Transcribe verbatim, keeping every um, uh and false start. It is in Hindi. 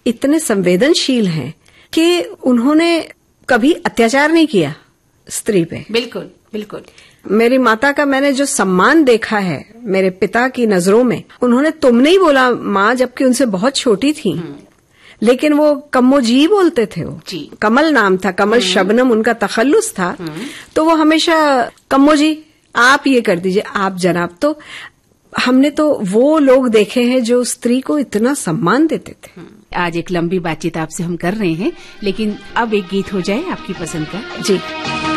इतने संवेदनशील हैं कि उन्होंने कभी अत्याचार नहीं किया स्त्री पे। बिल्कुल बिल्कुल। मेरी माता का मैंने जो सम्मान देखा है मेरे पिता की नजरों में, उन्होंने तुम नहीं बोला माँ, जबकि उनसे बहुत छोटी थी, लेकिन वो कम्मो जी बोलते थे। वो जी। कमल नाम था, कमल शबनम उनका तखल्लुस था, तो वो हमेशा कम्मो जी आप ये कर दीजिए, आप जनाब। तो हमने तो वो लोग देखे हैं जो स्त्री को इतना सम्मान देते थे। आज एक लंबी बातचीत आपसे हम कर रहे हैं, लेकिन अब एक गीत हो जाए आपकी पसंद का। जी।